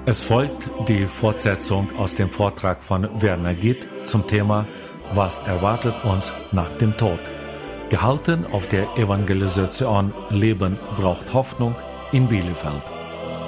Es folgt die Fortsetzung aus dem Vortrag von Werner Gitt zum Thema Was erwartet uns nach dem Tod? Gehalten auf der Evangelisation Leben braucht Hoffnung in Bielefeld.